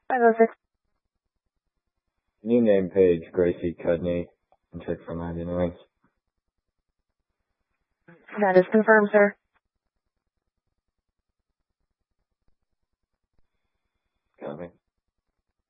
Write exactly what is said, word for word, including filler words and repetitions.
five oh six. New name page, Gracie Cudney, and check for ninety-nine. That is confirmed, sir.